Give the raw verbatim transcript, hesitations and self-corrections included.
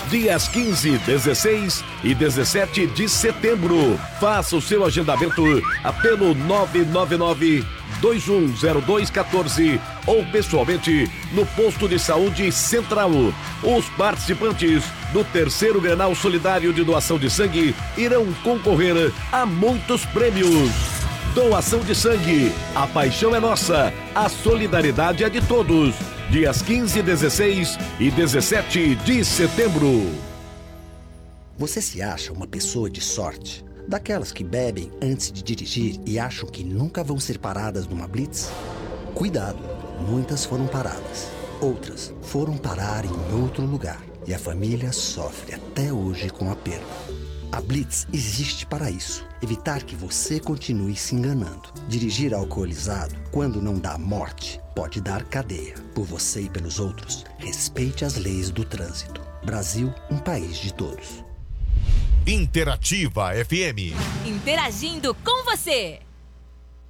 dias quinze, dezesseis e dezessete de setembro. Faça o seu agendamento pelo nove nove nove, dois um zero dois um quatro ou pessoalmente no posto de saúde central. Os participantes do terceiro Grenal Solidário de Doação de Sangue irão concorrer a muitos prêmios. Doação de sangue, a paixão é nossa, a solidariedade é de todos. Dias quinze, dezesseis e dezessete de setembro. Você se acha uma pessoa de sorte? Daquelas que bebem antes de dirigir e acham que nunca vão ser paradas numa blitz? Cuidado, muitas foram paradas. Outras foram parar em outro lugar. E a família sofre até hoje com a perda. A Blitz existe para isso. Evitar que você continue se enganando. Dirigir alcoolizado, quando não dá morte, pode dar cadeia. Por você e pelos outros, respeite as leis do trânsito. Brasil, um país de todos. Interativa F M. Interagindo com você.